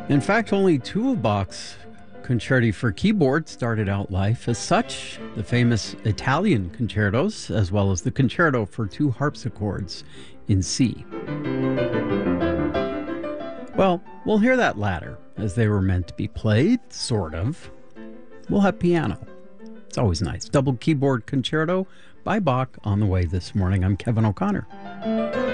In fact, only two of Bach's concerti for keyboard started out life as such, the famous Italian concertos, as well as the concerto for two harpsichords in C. Well, we'll hear that latter, as they were meant to be played, sort of. We'll have piano. It's always nice. Double keyboard concerto by Bach on the way this morning. I'm Kevin O'Connor.